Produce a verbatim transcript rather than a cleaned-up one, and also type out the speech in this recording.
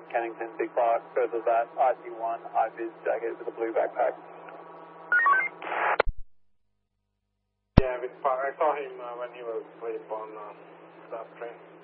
Kennington, Big Park, further that R T one, high-vis jacket with a blue backpack. Yeah, Big Park. I saw him uh, when he was asleep on uh, staff train.